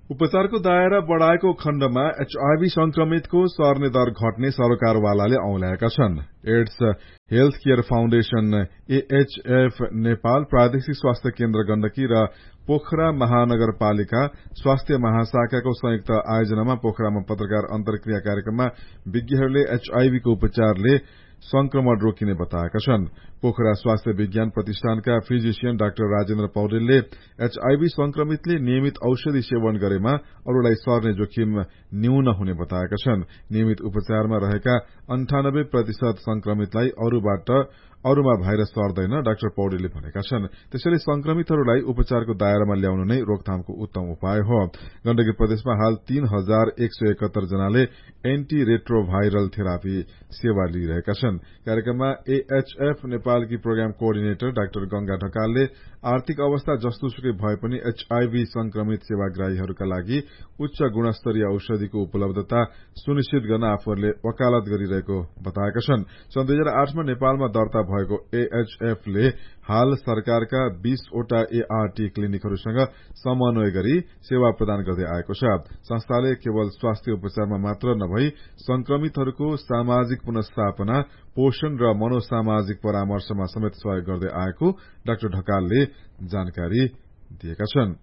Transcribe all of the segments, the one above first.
उपचारको दायरा बढ़ाएको खण्डमा एचआईभी संक्रमितको सर्ने दर घट्ने सरकारवालाले औंल्याएका छन्। AIDS health care foundation AHF Nepal, प्रादेशिक स्वास्थ्य केन्द्र गण्डकी र पोखरा महानगरपालिका स्वास्थ्य महाशाखाको संयुक्त आयोजनामा पोखरामा पत्रकार अन्तर्क्रिया कार्यक्रममा विज्ञहरूले एचआईभी को उपचारले संक्रमण रोकिने बताएका छन्। पोखरा स्वास्थ्य विज्ञान प्रतिष्ठानका फिजिशियन डाक्टर राजेन्द्र पौडेलले एचआईभी संक्रमितले नियमित औषधि सेवन गरेमा अरूलाई सर्ने जोखिम न्यून हुने बताएका छन्। नियमित उपचारमा रहेका 98% संक्रमितलाई अरूमा भाइरस सर्दैन, डाक्टर पौडेलले भनेका छन्। त्यसैले संक्रमितहरूलाई उपचारको दायरामा ल्याउनु नै रोकथामको उत्तम उपाय हो। गण्डकी प्रदेशमा हाल 3171 जनाले एन्टी रेट्रोभाइरल थेरापी सेवा लिइरहेका छन्। कार्यक्रममा एएचएफ नेपालकी प्रोग्राम कोअर्डिनेटर डाक्टर गंगा ढकालले आर्थिक अवस्था जस्तोसुकै भए पनि एचआईभी संक्रमित सेवाग्राहीहरूका लागि उच्च गुणस्तरीय औषधिको उपलब्धता सुनिश्चित गर्न आफूहरूले वकालत गरिरहेको बताएका छन्। सन् 2008 मा नेपालमा दर्ता भएको एएचएफले हाल सरकारका 20 वटा एआरटी क्लिनिकहरूसँग समन्वय गरी सेवा प्रदान गर्दै आएको छ। संस्थाले केवल स्वास्थ्य उपचारमा मात्र नभई संक्रमितहरूको सामाजिक पुनर्स्थापना, पोषण र मनोसामाजिक परामर्शमा समेत सहयोग गर्दै आएको डाक्टर ढकालले जानकारी दिएका छन्।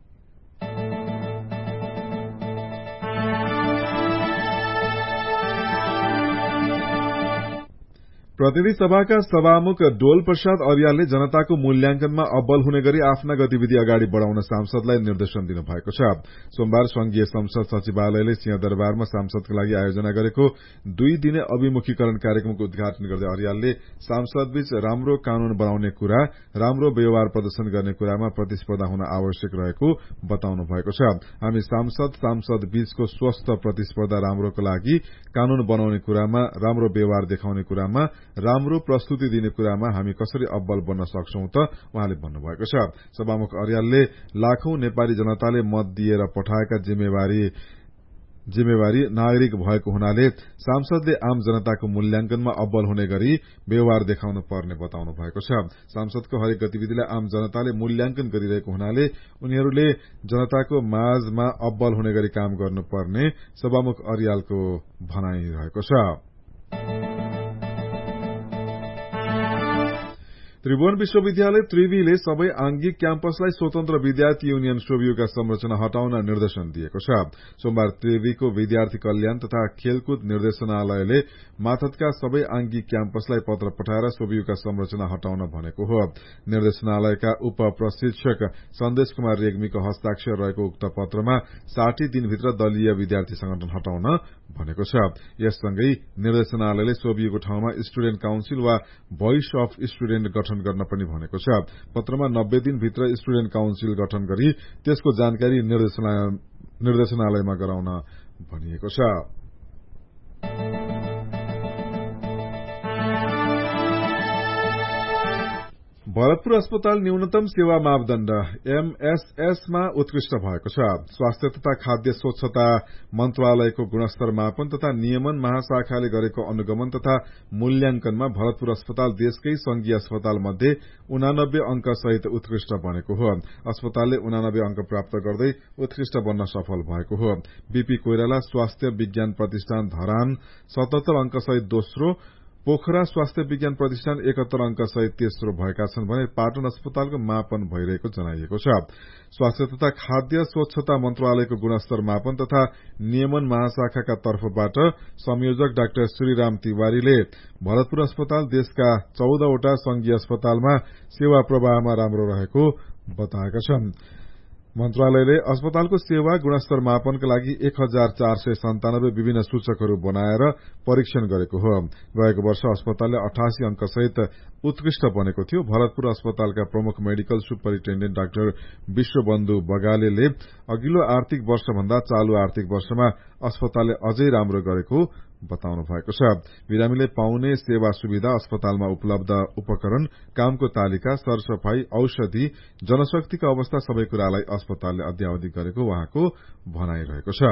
प्रतिनिधि सभाका सभामुख डोल प्रसाद अर्यालले जनताको मूल्याङ्कनमा अब्बल हुने गरी आफ्ना गतिविधि अगाडि बढ़ाउन सांसदलाई निर्देशन दिनुभएको छ। सोमबार संघीय संसद सचिवालयले सिंहदरबारमा सांसदका लागि आयोजना गरेको 2 दिने अभिमुखीकरण कार्यक्रमको उद्घाटन गर्दै अर्यालले सांसदबीच राम्रो कानून बनाउने कुरा, राम्रो व्यवहार प्रदर्शन गर्ने कुरामा प्रतिस्पर्धा हुन आवश्यक रहेको बताउनु भएको छ। हामी सांसद बीचको स्वस्थ प्रतिस्पर्धा राम्रोको लागि कानून बनाउने कुरामा, राम्रो व्यवहार देखाउने कुरामा, राम्रो प्रस्तुति दिने कुरामा हामी कसरी अब्बल बन्न सक्छौं त उहाँले भन्नुभएको छ। सभामुख अर्यालले लाखौं नेपाली जनताले मत दिएर पठाएका जिम्मेवारी नागरिक भएको हुनाले सांसदले आम जनताको मूल्याङ्कनमा अब्बल हुने गरी व्यवहार देखाउनु पर्ने बताउनु भएको छ। सांसदको हरेक गतिविधिलाई आम जनताले मूल्याङ्कन गरिरहेको हुनाले उनीहरूले जनताको माझमा अब्बल हुने गरी काम गर्नुपर्ने सभामुख अर्यालको भनाइ रहेको छ। त्रिभुवन विश्वविद्यालय त्रिवीले सबै आंगिक क्याम्पसलाई स्वतन्त्र विद्यार्थी युनियन सोभियूका संरचना हटाउन निर्देशन दिएको छ। सोमबार त्रिवीको विद्यार्थी कल्याण तथा खेलकुद निर्देशनालयले माथतका सबै आंगिक क्याम्पसलाई पत्र पठाएर सोभियूका संरचना हटाउन भनेको हो। निर्देशनालयका उप प्रशिक्षक सन्देश कुमार रेग्मीको हस्ताक्षर रहेको उक्त पत्रमा 60 दिनभित्र दलीय विद्यार्थी संगठन हटाउन भनेको छ। यससँगै निर्देशनालयले सोभियूको ठाउँमा स्टुडेन्ट काउन्सिल वा भोइस अफ स्टुडेन्ट गठन गर्न पनि भनेको छ। पत्रमा 90 दिनभित्र स्टुडेन्ट काउन्सिल गठन गरी त्यसको जानकारी निर्देशनालयमा गराउन भनिएको छ। भरतपुर अस्पताल न्यूनतम सेवा मापदण्ड एमएसएसमा उत्कृष्ट भएको छ। स्वास्थ्य तथा खाद्य स्वच्छता मन्त्रालयको गुणस्तर मापन तथा नियमन महाशाखाले गरेको अनुगमन तथा मूल्याङ्कनमा भरतपुर अस्पताल देशकै संघीय अस्पताल मध्ये 89 अंक सहित उत्कृष्ट बनेको हो। अस्पतालले 89 अंक प्राप्त गर्दै उत्कृष्ट बन्न सफल भएको हो। बीपी कोइराला स्वास्थ्य विज्ञान प्रतिष्ठान धरान 77 अंक सहित दोस्रो, पोखरा स्वास्थ्य विज्ञान प्रतिष्ठान 71 अंक सहित तेस्रो भएका छन् भने पाटन अस्पतालको मापन भइरहेको जनाइएको छ। स्वास्थ्य तथा खाद्य स्वच्छता मन्त्रालयको गुणस्तर मापन तथा नियमन महाशाखाका तर्फबाट संयोजक डाक्टर श्रीराम तिवारीले भरतपुर अस्पताल देशका 14 वटा संघीय अस्पतालमा सेवा प्रवाहमा राम्रो रहेको बताएका छन्। मन्त्रालयले अस्पतालको सेवा गुणस्तर मापनका लागि 1497 विभिन्न सूचकहरू बनाएर परीक्षण गरेको हो। गएको वर्ष अस्पतालले 88 अंक सहित उत्कृष्ट बनेको थियो। भरतपुर अस्पतालका प्रमुख मेडिकल सुपरिन्टेण्डेन्ट डाक्टर विश्वबन्धु बगालेले अघिल्लो आर्थिक वर्षभन्दा चालू आर्थिक वर्षमा अस्पतालले अझै राम्रो गरेको बताउनु भएको छ। बिरामीले पाउने सेवा सुविधा, अस्पतालमा उपलब्ध उपकरण, कामको तालिका, सरसफाई, औषधि, जनशक्तिको अवस्था सबै कुरालाई अस्पतालले अध्यावधि गरेको उहाँको भनाइरहेको छ।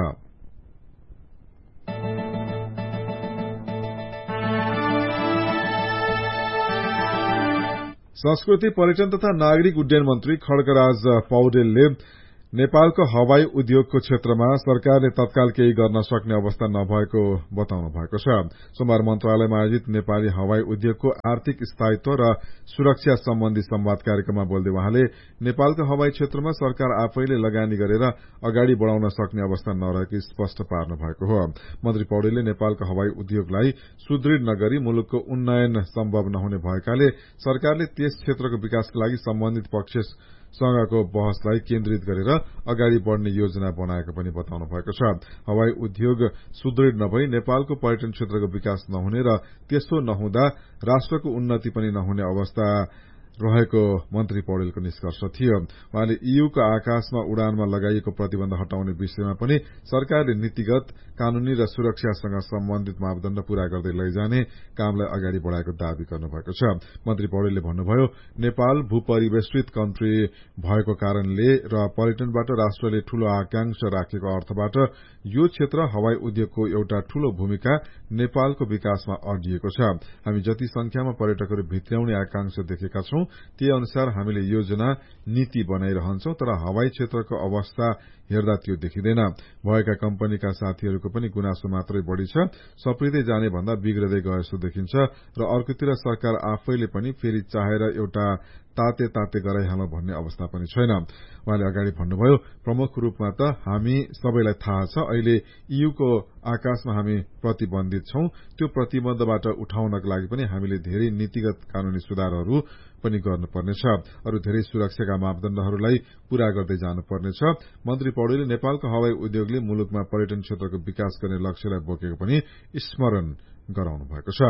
संस्कृति पर्यटन तथा नागरिक उड्डयन मन्त्री खड्गराज पौडेलले नेपालको हवाई उद्योगको क्षेत्रमा सरकारले तत्काल केही गर्न सक्ने अवस्था नभएको बताउनु भएको छ। सोमबार मन्त्रालयमा आयोजित नेपाली हवाई उद्योगको आर्थिक स्थायित्व र सुरक्षा सम्बन्धी संवाद कार्यक्रममा बोल्दै उहाँले नेपालको हवाई क्षेत्रमा सरकार आफैले लगानी गरेर अगाडि बढ़ाउन सक्ने अवस्था नरहेको स्पष्ट पार्नु भएको हो। मन्त्री पौडेलले नेपालको हवाई उद्योगलाई सुदृढ नगरी मुलुकको उन्नयन सम्भव नहुने भएकाले सरकारले त्यस क्षेत्रको विकासका लागि सम्बन्धित पक्षसँगको बहसलाई केन्द्रित गरेर अगाडि बढ़ने योजना बनाएको पनि बताउनु भएको छ। हवाई उद्योग सुदृढ नभई नेपालको पर्यटन क्षेत्रको विकास नहुने र त्यसो नहुँदा राष्ट्रको उन्नति पनि नहुने अवस्था रहेको मन्त्री पौडेलको निष्कर्ष थियो। उहाँले ईयूको आकाशमा उडानमा लगाइएको प्रतिबन्ध हटाउने विषयमा पनि सरकारले नीतिगत, कानूनी र सुरक्षासँग सम्बन्धित मापदण्ड पूरा गर्दै लैजाने कामलाई अगाडि बढ़ाएको दावी गर्नुभएको छ। मन्त्री पौडेलले भन्नुभयो, नेपाल भूपरिवेष्टित कन्ट्री भएको कारणले र पर्यटनबाट राष्ट्रले ठूलो आकांक्षा राखेको अर्थबाट यो क्षेत्र हवाई उद्योगको एउटा ठूलो भूमिका नेपालको विकासमा अड्किएको छ। हामी जति संख्यामा पर्यटकहरू भित्र्याउने आकांक्षा देखेका छौं त्यही अनुसार हामीले योजना, नीति बनाइरहन्छौं, तर हवाई क्षेत्रको अवस्था हेर्दा त्यो देखिँदैन। भएका कम्पनीका साथीहरूको पनि गुनासो मात्रै बढ़ी छ, सप्रिँदै जाने भन्दा बिग्रदै गए जस्तो देखिन्छ र अर्कोतिर सरकार आफैले पनि फेरि चाहेर एउटा ताते गराइहालौं भन्ने अवस्था पनि छैन। उहाँले अगाडि भन्नुभयो, प्रमुख रूपमा त हामी सबैलाई थाहा छ अहिले ईयूको आकाशमा हामी प्रतिबन्धित छौं। त्यो प्रतिबन्धबाट उठाउनका लागि पनि हामीले धेरै नीतिगत कानूनी सुधारहरू पनि गर्नुपर्नेछ। अरू धेरै सुरक्षाका मापदण्डहरूलाई पूरा गर्दै जानुपर्नेछ। मन्त्री पौडेलले नेपालको हवाई उद्योगले मुलुकमा पर्यटन क्षेत्रको विकास गर्ने लक्ष्यलाई बोकेको पनि स्मरण गराउनु भएको छ।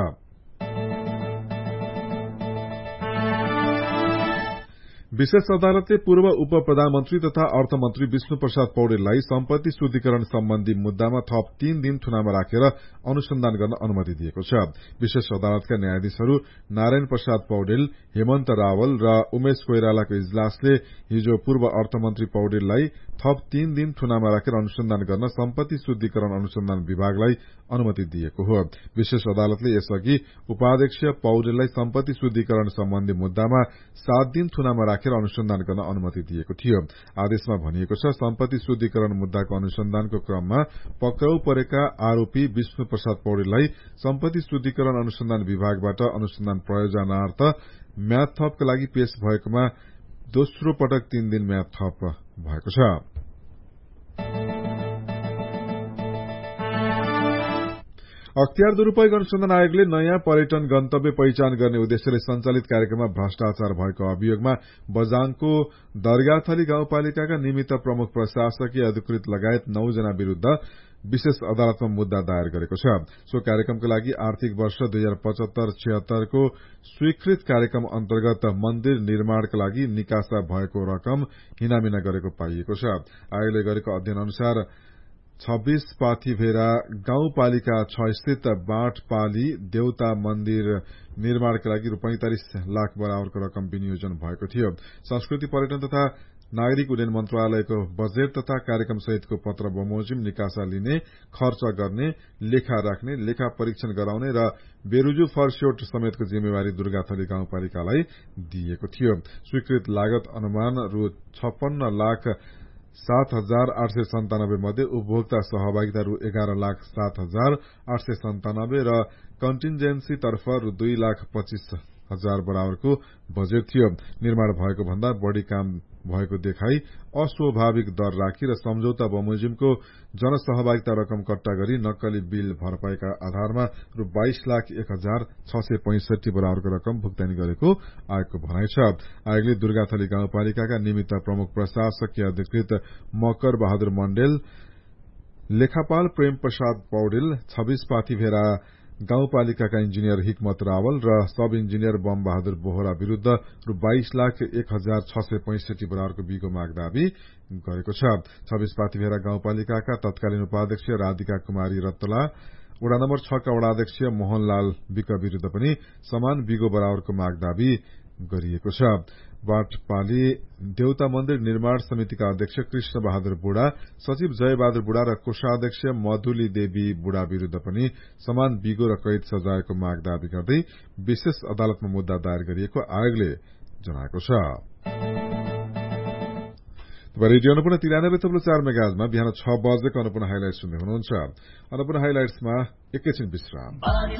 विशेष अदालतले पूर्व उप प्रधानमन्त्री तथा अर्थमन्त्री विष्णु प्रसाद पौडेललाई सम्पत्ति शुद्धिकरण सम्बन्धी मुद्दामा थप 3 दिन थुनामा राखेर अनुसन्धान गर्न अनुमति दिएको छ। विशेष अदालतका न्यायाधीशहरू नारायण प्रसाद पौडेल, हेमन्त रावल र उमेश कोइरालाको इजलासले हिजो पूर्व अर्थमन्त्री पौडेललाई थप 3 दिन थुनामा राखेर अनुसन्धान गर्न सम्पत्ति शुद्धिकरण अनुसन्धान विभागलाई अनुमति दिएको हो। विशेष अदालतले यसअघि उपाध्यक्ष पौडेललाई सम्पत्ति शुद्धिकरण सम्बन्धी मुद्दामा 7 दिन थुनामा राखेर अनुसन्धान गर्न अनुमति दिएको थियो। आदेशमा भनिएको छ, सम्पत्ति शुद्धिकरण मुद्दाको अनुसन्धानको क्रममा पक्राउ परेका आरोपी विष्णु प्रसाद पौडेललाई सम्पत्ति शुद्धिकरण अनुसन्धान विभागबाट अनुसन्धान प्रयोजनार्थ म्याद थपका लागि पेश भएकोमा दोस्रो पटक 3 दिन म्याद थप भएको छ। अख्तियार दुरूपयोग अनुसन्धान आयोगले नयाँ पर्यटन गन्तव्य पहिचान गर्ने उद्देश्यले सञ्चालित कार्यक्रममा भ्रष्टाचार भएको अभियोगमा बझाङको दरगाथली गाउँपालिकाका निमित्त प्रमुख प्रशासकीय अधिकृत लगायत 9 जना विरूद्ध विशेष अदालतमा मुद्दा दायर गरेको छ। सो कार्यक्रमका लागि आर्थिक वर्ष 2075-76 को स्वीकृत कार्यक्रम अन्तर्गत मन्दिर निर्माणका लागि निकासा भएको रकम हिनामिना गरेको पाइएको छ। आयोगले गरेको अध्ययन अनुसार 26 पाथीभेरा गाउँपालिका 6 स्थित बाँटपाली देउता मन्दिर निर्माणका लागि रु 45 लाख बराबरको रकम विनियोजन भएको थियो। संस्कृति, पर्यटन तथा नागरिक उड्डयन मन्त्रालयको बजेट तथा कार्यक्रम सहितको पत्र बमोजिम निकासा लिने, खर्च गर्ने, लेखा राख्ने, लेखा परीक्षण गराउने र बेरुजु फर्स्योट समेतको जिम्मेवारी दुर्गाथली गाउँपालिकालाई दिएको थियो। स्वीकृत लागत अनुमान रु 56,07,897 मध्ये उपभोक्ता सहभागिता रु 11,07,897 र कन्टिन्जेन्सी तर्फ रु 2,25,000 बराबरको बजेट थियो। निर्माण भएको भन्दा बढ़ी काम भएको देखाई अस्वाभाविक दर राखी र सम्झौता बमोजिमको जनसहभागिता रकम कट्टा गरी नक्कली बिल भरपाईका आधारमा रु 22,01,665 बराबरको रकम भुक्तानी गरेको आयोगको भनाइ छ। आयोगले दुर्गाथली गाउँपालिकाका निमित्त प्रमुख प्रशासकीय अधिकृत मकर बहादुर मण्डेल, लेखापाल प्रेम प्रसाद पौडेल, 26 पाथीभेरा गाउँपालिकाका इन्जिनियर हिकमत रावल र सब इन्जिनियर बम बहादुर बोहरा विरूद्ध रु 22,01,665 बराबरको बिगो माग दावी गरेको छ। 26 पाथीभेरा गाउँपालिकाका तत्कालीन उपाध्यक्ष राधिका कुमारी रत्तला, वडा नम्बर 6 का वडाध्यक्ष मोहनलाल विक विरूद्ध पनि समान बिगो बराबरको माग दावी गरिएको छ। बाटपाली देउता मन्दिर निर्माण समितिका अध्यक्ष कृष्ण बहादुर बुढा, सचिव जय बहादुर बुढा र कोषाध्यक्ष मधुली देवी बुढा विरूद्ध पनि समान बिगो र कैद सजायको माग दावी गर्दै विशेष अदालतमा मुद्दा दायर गरिएको आयोगले जनाएको छ। रेडियो अन्नपूर्ण 93.4 मेगाहर्जमा बिहान 6 बजेको अन्नपूर्ण हाइलाइट सुन्दै हुनुहुन्छ। अन्नपूर्ण हाइलाइट्समा एकैछिन विश्राम।